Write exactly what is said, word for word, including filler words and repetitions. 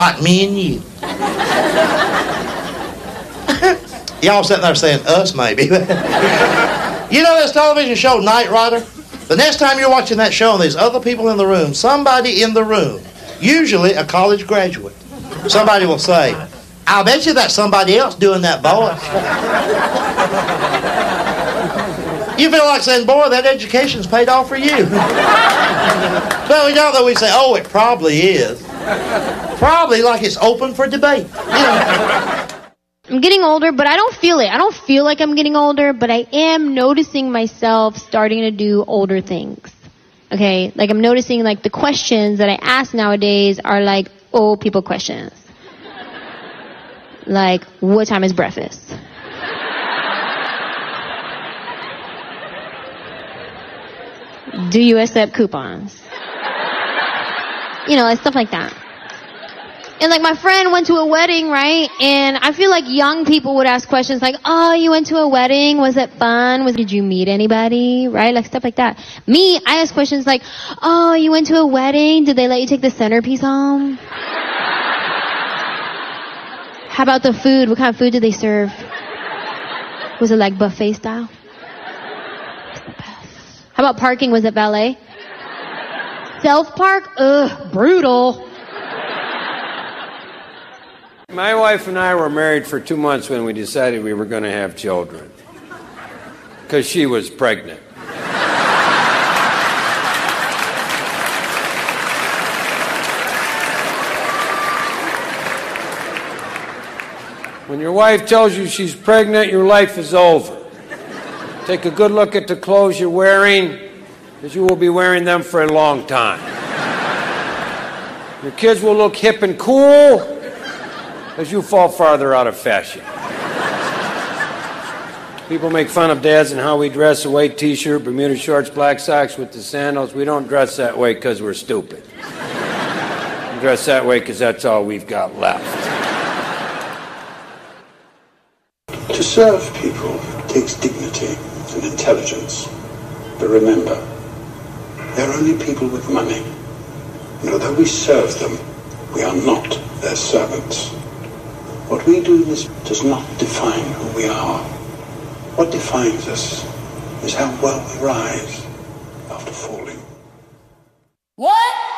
Like me and you. Y'all sitting there saying, us maybe. You know this television show, Knight Rider? The next time you're watching that show and there's other people in the room, somebody in the room, usually a college graduate, somebody will say, I'll bet you that's somebody else doing that voice. You feel like saying, boy, that education's paid off for you. But we don't, though, we say, oh, it probably is. Probably like it's open for debate. You know. I'm getting older, but I don't feel it. I don't feel like I'm getting older, but I am noticing myself starting to do older things. Okay? Like, I'm noticing, like, the questions that I ask nowadays are, like, old people questions. Like, what time is breakfast? Do you accept coupons? You know, like, stuff like that. And, like, my friend went to a wedding, right? And I feel like young people would ask questions like, oh, you went to a wedding? Was it fun? Was, did you meet anybody? Right? Like, stuff like that. Me, I ask questions like, oh, you went to a wedding? Did they let you take the centerpiece home? How about the food? What kind of food did they serve? Was it, like, buffet style? It's the best. How about parking? Was it valet? Self-park? Ugh, brutal. My wife and I were married for two months when we decided we were going to have children. Because she was pregnant. When your wife tells you she's pregnant, your life is over. Take a good look at the clothes you're wearing, because you will be wearing them for a long time. Your kids will look hip and cool, as you fall farther out of fashion. People make fun of dads and how we dress, a white t-shirt, Bermuda shorts, black socks with the sandals. We don't dress that way because we're stupid. We dress that way because that's all we've got left. To serve people takes dignity and intelligence. But remember, they're only people with money. And although we serve them, we are not their servants. What we do is, does not define who we are. What defines us is how well we rise after falling. What?